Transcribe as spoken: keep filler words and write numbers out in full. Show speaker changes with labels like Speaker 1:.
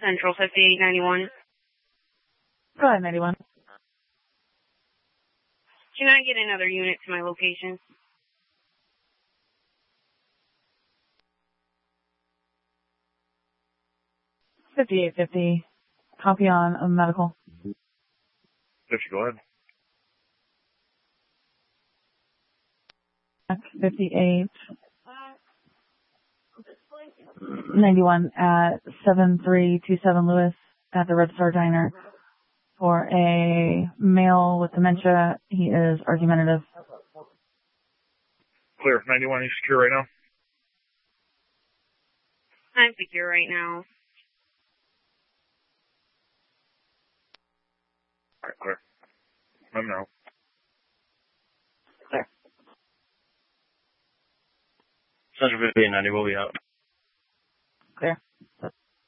Speaker 1: Central fifty-eight ninety-one.
Speaker 2: Go ahead, ninety-one.
Speaker 1: Can I get another unit to my location?
Speaker 2: fifty-eight fifty. Copy on a medical.
Speaker 3: fifty, go ahead.
Speaker 2: fifty-eight ninety-one at seven three two seven Lewis at the Red Star Diner for a male with dementia. He is argumentative.
Speaker 3: Clear. ninety-one, you secure right now?
Speaker 1: I'm secure right now.
Speaker 3: All right, clear. Let me know.
Speaker 2: Clear.
Speaker 4: Central fifty-eight ninety, we'll be out.
Speaker 2: Clear.